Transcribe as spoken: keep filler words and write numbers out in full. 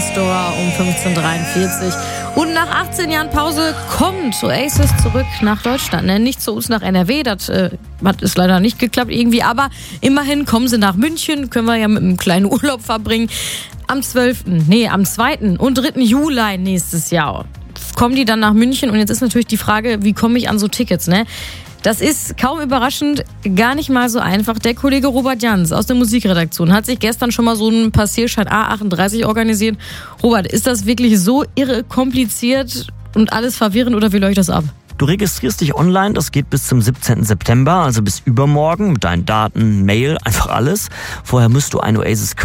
Store um fünfzehn Uhr dreiundvierzig. Und nach achtzehn Jahren Pause kommt Oasis zurück nach Deutschland. Ne? Nicht zu uns nach N R W, das äh, hat ist leider nicht geklappt irgendwie, aber immerhin kommen sie nach München, können wir ja mit einem kleinen Urlaub verbringen. Am zwölften, nee, am zweiten und dritten Juli nächstes Jahr kommen die dann nach München. Und jetzt ist natürlich die Frage, wie komme ich an so Tickets, ne? Das ist kaum überraschend gar nicht mal so einfach. Der Kollege Robert Jans aus der Musikredaktion hat sich gestern schon mal so einen Passierschein A achtunddreißig organisiert. Robert, ist das wirklich so irre kompliziert und alles verwirrend oder wie läuft das ab? Du registrierst dich online, das geht bis zum siebzehnten September, also bis übermorgen, mit deinen Daten, Mail, einfach alles. Vorher musst du ein Oasis